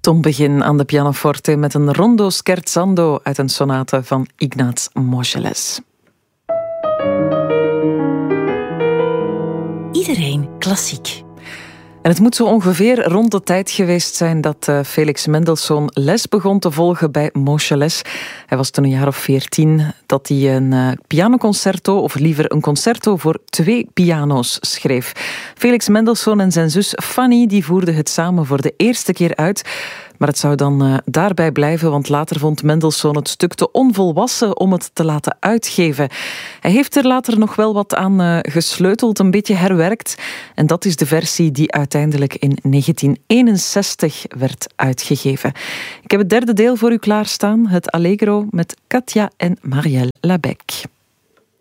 Tom Begin aan de pianoforte met een rondo scherzando uit een sonate van Ignaz Moscheles. Iedereen klassiek. En het moet zo ongeveer rond de tijd geweest zijn dat Felix Mendelssohn les begon te volgen bij Moscheles. Hij was toen een jaar of 14 dat hij een pianoconcerto, of liever een concerto voor 2 piano's schreef. Felix Mendelssohn en zijn zus Fanny die voerden het samen voor de eerste keer uit. Maar het zou dan daarbij blijven, want later vond Mendelssohn het stuk te onvolwassen om het te laten uitgeven. Hij heeft er later nog wel wat aan gesleuteld, een beetje herwerkt. En dat is de versie die uiteindelijk in 1961 werd uitgegeven. Ik heb het derde deel voor u klaarstaan, het Allegro met Katja en Marielle Labec.